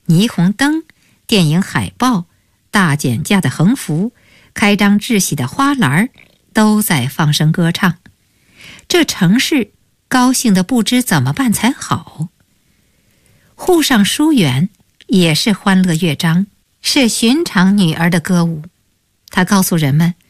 霓虹灯、电影海报、大减价的横幅、开张致喜的花篮都在放声歌唱。这城市高兴得不知怎么办才好。沪上书园也是欢乐乐章，是寻常女儿的歌舞。它告诉人们，